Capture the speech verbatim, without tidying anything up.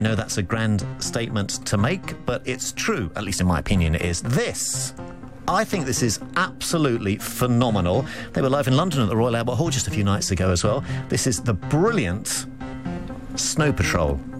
No, that's a grand statement to make, but it's true, at least in my opinion it is. This, I think this is absolutely phenomenal. They were live in London at the Royal Albert Hall just a few nights ago as well. This is the brilliant Snow Patrol.